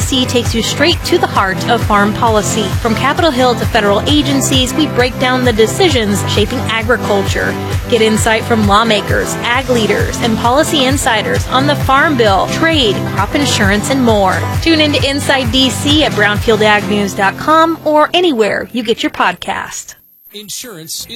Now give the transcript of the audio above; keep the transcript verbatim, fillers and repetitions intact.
C takes you straight to the heart of farm policy. From Capitol Hill to federal agencies, we break down the decisions shaping agriculture. Get insight from lawmakers, ag leaders, and policy insiders on the Farm Bill, trade, crop insurance, and more. Tune into Inside D C at brownfield ag news dot com or anywhere you get your podcast. Insurance